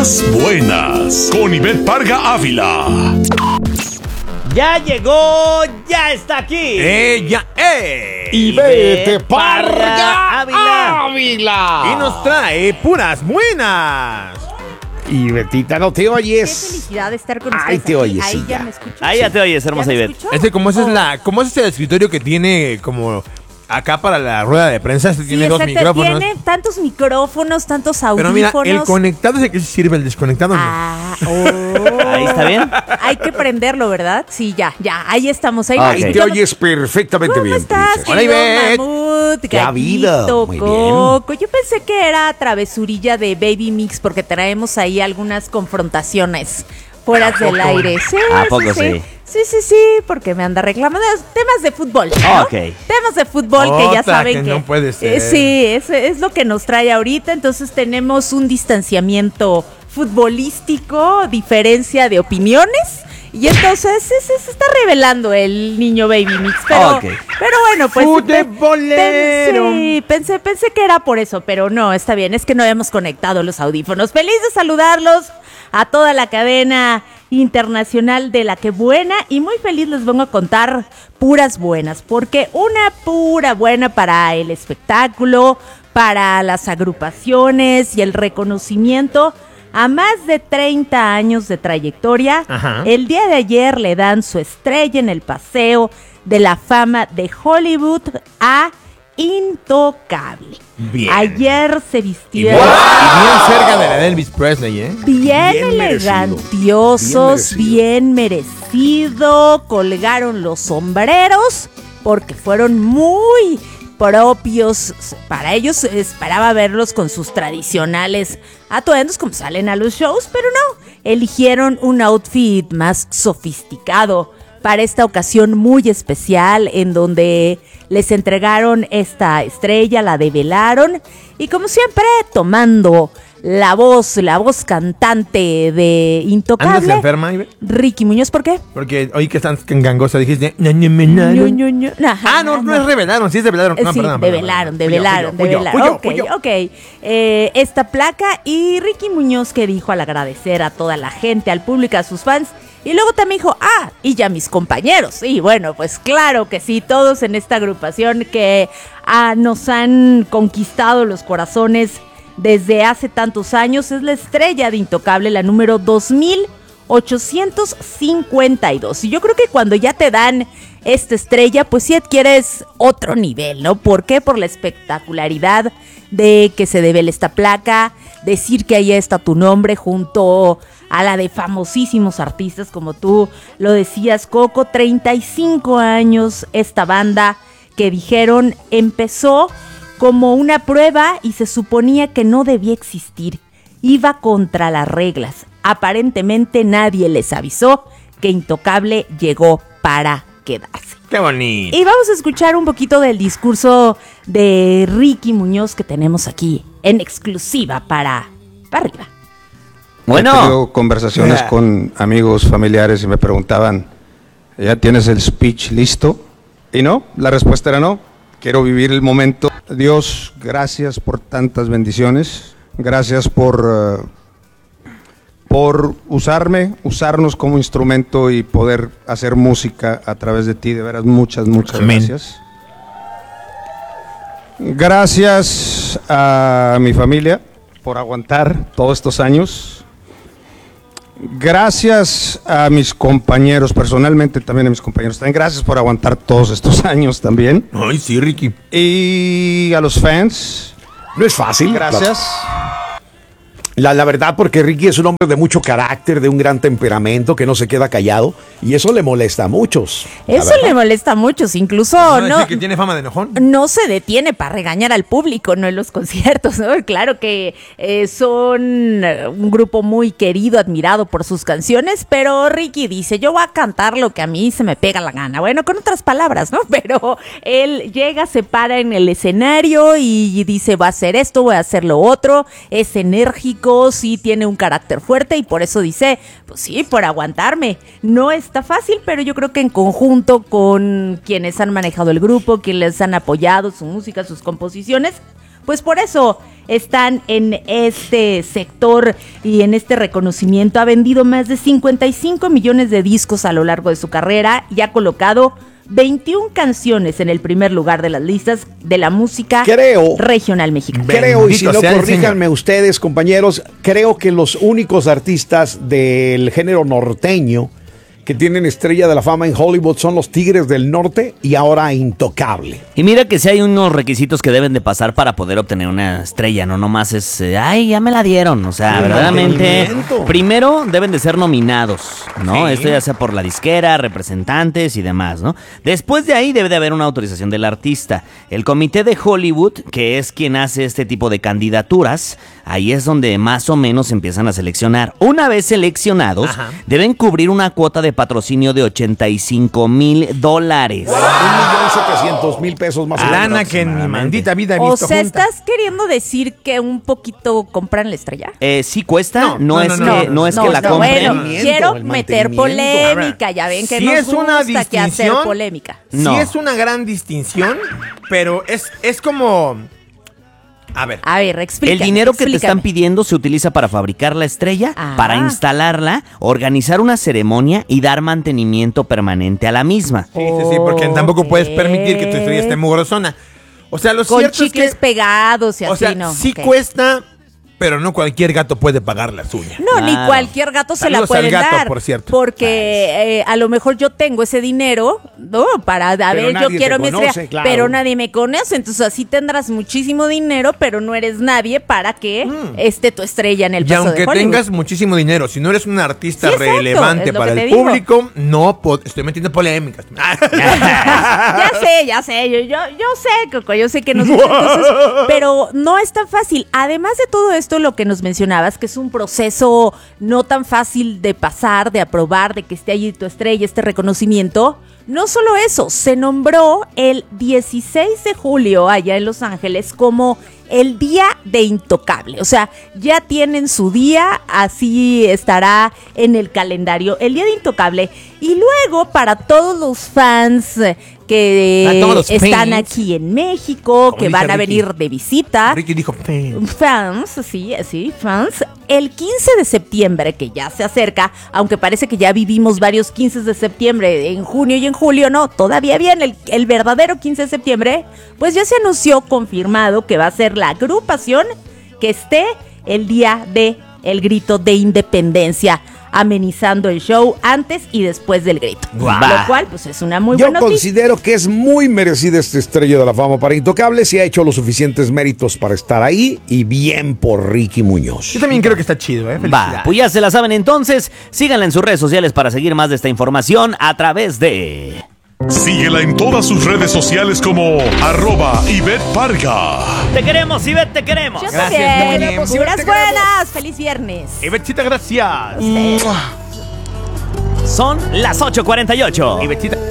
Puras buenas, con Ivette Parga Ávila. Ya llegó, ya está aquí. Ivette Parga Ávila. Ávila. Y nos trae puras buenas. Y Betita, ¿no te Qué oyes? felicidad de estar con ustedes. Ahí te aquí. oyes, Ahí sí, ya ya. me escucho. Ahí ya te oyes, hermosa ¿Ya me Ivette. escucho? ¿Cómo es ese escritorio que tiene como acá para la rueda de prensa? Este tiene dos exacto, micrófonos. Tiene tantos micrófonos, tantos Pero audífonos. mira, el conectado es el que sí sirve, el desconectado no. Ahí está bien. Hay que prenderlo, ¿verdad? Sí, ya, ahí estamos. Ahí, Ah, Ahí ok. te oyes perfectamente ¿Cómo bien, estás, princesa. Hola, querido Ivette. Mamut, Qué habido. Gallito, Muy Coco? Yo pensé que era travesurilla de Baby Mix porque traemos ahí algunas confrontaciones fuera del aire. Sí, ¿A poco sí? Sí, porque me anda reclamando temas de fútbol, ¿no? Ah, ok. Temas de fútbol que ya Otra saben que que no puede ser. sí, es lo que nos trae ahorita. Entonces tenemos un distanciamiento futbolístico, diferencia de opiniones. Y entonces se está revelando el niño Baby Mix. Pero, Ok. pero bueno, pues. ¡Futbolero! Sí, pensé que era por eso, pero no, está bien. Es que no habíamos conectado los audífonos. Feliz de saludarlos a toda la cadena internacional de La Que Buena. Y muy feliz les vengo a contar puras buenas. Porque una pura buena para el espectáculo, para las agrupaciones y el reconocimiento. A más de 30 años de trayectoria, Ajá. el día de ayer le dan su estrella en el Paseo de la Fama de Hollywood a Intocable. Bien. Ayer se Y vistió bien cerca de la de Elvis Presley, ¿eh? bien Bien elegantiosos, bien merecido, colgaron los sombreros porque fueron muy propios. Para ellos esperaba verlos con sus tradicionales atuendos como salen a los shows, pero no, eligieron un outfit más sofisticado para esta ocasión muy especial en donde les entregaron esta estrella, la develaron y como siempre tomando la voz cantante de Intocable. ¿Andas enferma, Ivette? Ricky Muñoz, ¿por qué? Porque hoy que están en gangosa dijiste... Ñu, ñu, ñu. Ajá, no es revelaron, sí es develaron. No, sí, perdón. develaron. Fui yo. Ok. Esta placa y Ricky Muñoz que dijo al agradecer a toda la gente, al público, a sus fans. Y luego también dijo, y ya mis compañeros. Y bueno, pues claro que sí, todos en esta agrupación que nos han conquistado los corazones desde hace tantos años. Es la estrella de Intocable, la número 2852. Y yo creo que cuando ya te dan esta estrella, pues sí adquieres otro nivel, ¿no? ¿Por qué? Por la espectacularidad de que se devela esta placa, decir que ahí está tu nombre junto a la de famosísimos artistas, como tú lo decías, Coco. 35 años esta banda que dijeron empezó como una prueba y se suponía que no debía existir. Iba contra las reglas. Aparentemente nadie les avisó que Intocable llegó para quedarse. Qué bonito. Y vamos a escuchar un poquito del discurso de Ricky Muñoz que tenemos aquí en exclusiva para arriba. He Bueno, tenido conversaciones con amigos, familiares y me preguntaban, ¿ya tienes el speech listo? Y no, la respuesta era no. Quiero vivir el momento. Dios, gracias por tantas bendiciones. Gracias por usarnos como instrumento y poder hacer música a través de ti. De veras, muchas Amén. gracias. Gracias a mi familia por aguantar todos estos años. Gracias a mis compañeros, personalmente también a mis compañeros. También gracias por aguantar todos estos años también. Ay, sí, Ricky. Y a los fans, No es fácil. gracias. La verdad, porque Ricky es un hombre de mucho carácter, de un gran temperamento, que no se queda callado, y eso le molesta a muchos. la Eso verdad. le molesta a muchos, incluso ¿No decir que tiene fama de enojón? no se detiene para regañar al público, no en los conciertos, ¿no? Claro que son un grupo muy querido, admirado por sus canciones, pero Ricky dice, yo voy a cantar lo que a mí se me pega la gana. Bueno, con otras palabras, ¿no? Pero él llega, se para en el escenario y dice, voy a hacer esto, voy a hacer lo otro. Es enérgico, sí tiene un carácter fuerte y por eso dice, pues sí, por aguantarme. No está fácil, pero yo creo que en conjunto con quienes han manejado el grupo, quienes han apoyado su música, sus composiciones, pues por eso están en este sector y en este reconocimiento. Ha vendido más de 55 millones de discos a lo largo de su carrera y ha colocado 21 canciones en el primer lugar de las listas de la música regional mexicana. Creo, y si no, Bendito sea el corríjanme ustedes, compañeros, creo que los únicos artistas del género norteño que tienen estrella de la fama en Hollywood son los Tigres del Norte y ahora Intocable. Y mira que si hay unos requisitos que deben de pasar para poder obtener una estrella, no nomás es, ay, ya me la dieron, o sea, Sí, verdaderamente, mantenimiento. primero deben de ser nominados, ¿no? Sí. Esto ya sea por la disquera, representantes y demás, ¿no? Después de ahí debe de haber una autorización del artista. El comité de Hollywood, que es quien hace este tipo de candidaturas, ahí es donde más o menos empiezan a seleccionar. Una vez seleccionados, deben cubrir una cuota de patrocinio de $85,000. 1,700,000 pesos más o menos. Lana que en mi maldita vida he O visto sea, junta. ¿estás queriendo decir que un poquito compran la estrella? Sí cuesta, no es que la no, compren. bueno, quiero el meter mantenimiento. polémica, ya ven que Si nos es una gusta que hacer distinción, polémica. No. Sí es una gran distinción, pero es como... A ver, A ver, explícame. El dinero que te explícame. están pidiendo se utiliza para fabricar la estrella, Ah. para instalarla, organizar una ceremonia y dar mantenimiento permanente a la misma. sí, porque tampoco puedes permitir que tu estrella esté mugrosona. O sea, lo Con cierto es chicles que... pegados y O así, sea, ¿no? sí Ok. cuesta, pero no cualquier gato puede pagar la suya. No, ni Claro. cualquier gato se la Saludos puede al gato, dar. por cierto. Porque a lo mejor yo tengo ese dinero, ¿no? Para, a Pero ver, yo nadie quiero te mi conoce, estrella, claro. pero nadie me conoce. Entonces así tendrás muchísimo dinero, pero no eres nadie para que esté tu estrella en el Y paso de aunque Hollywood. tengas muchísimo dinero, si no eres un artista Sí, exacto, relevante es lo para que el te digo. público, no estoy metiendo polémicas. Ya sé, yo sé, Coco, yo sé que nos gusta, entonces, pero no es tan fácil. Además de todo esto, lo que nos mencionabas, que es un proceso no tan fácil de pasar, de aprobar, de que esté allí tu estrella, este reconocimiento. No solo eso, se nombró el 16 de julio allá en Los Ángeles como el Día de Intocable. O sea, ya tienen su día, así estará en el calendario, el Día de Intocable. Y luego, para todos los fans que A todos los están fans. aquí en México, Como que dice van a Ricky. venir de visita, Ricky dijo, fans, sí, fans. El 15 de septiembre, que ya se acerca, aunque parece que ya vivimos varios 15 de septiembre en junio y en julio, no, todavía viene el verdadero 15 de septiembre, pues ya se anunció, confirmado, que va a ser la agrupación que esté el día de el grito de independencia, amenizando el show antes y después del grito. Guau. Lo cual, pues es una muy Yo buena noticia. considero que es muy merecida esta estrella de la fama para Intocable, si ha hecho los suficientes méritos para estar ahí, y bien por Ricky Muñoz. yo también creo que está chido, Va, Felicidades. pues ya se la saben entonces. Síganla en sus redes sociales para seguir más de esta información a través de... Síguela en todas sus redes sociales como @IvetteParga. Te queremos, Ivette, te queremos. Yo Gracias, también. Muñe. Puras buenas. Feliz viernes. Ivechita, gracias. Son las 8:48. Ivechita.